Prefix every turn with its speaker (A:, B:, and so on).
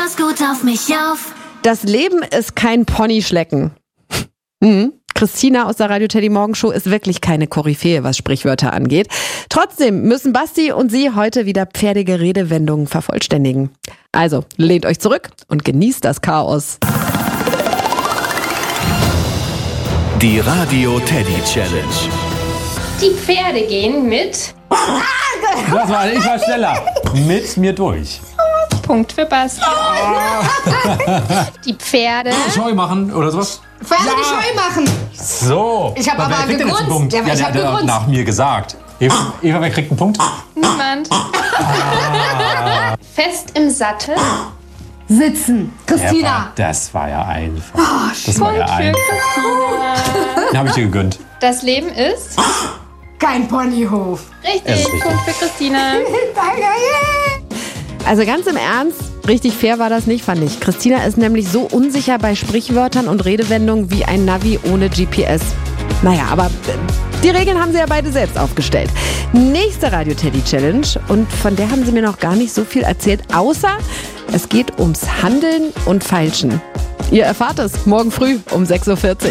A: pass gut auf mich auf.
B: Das Leben ist kein Ponyschlecken. Christina aus der Radio Teddy Morgenshow ist wirklich keine Koryphäe, was Sprichwörter angeht. Trotzdem müssen Basti und sie heute wieder pferdige Redewendungen vervollständigen. Also, lehnt euch zurück und genießt das Chaos.
C: Die Radio Teddy Challenge.
D: Die Pferde gehen mit
E: Ich war schneller. Mit mir durch.
D: Punkt für Basti. Die Pferde.
E: Scheu machen oder sowas?
F: Pferde die Scheu machen.
E: So.
F: Ich hab aber
E: wer kriegt denn jetzt einen Punkt?
F: gegrunzt. Ja, ich hab
E: der hat
F: gegrunzt.
E: nach mir gesagt. Eva, wer kriegt einen Punkt?
D: Niemand. Fest im Sattel.
F: Sitzen. Christina.
E: Eva, das war ja einfach. Das war ja
D: Punkt für
E: einfach.
D: Christina.
E: Den habe ich dir gegönnt.
D: Das Leben ist
F: Kein Ponyhof.
D: richtig.
E: Ist richtig.
D: Punkt für Christina.
F: Danke.
B: Also ganz im Ernst, richtig fair war das nicht, fand ich. Christina ist nämlich so unsicher bei Sprichwörtern und Redewendungen wie ein Navi ohne GPS. Naja, aber die Regeln haben sie ja beide selbst aufgestellt. Nächste Radio Teddy Challenge, und von der haben sie mir noch gar nicht so viel erzählt, außer es geht ums Handeln und Feilschen. Ihr erfahrt es morgen früh um 6.40 Uhr.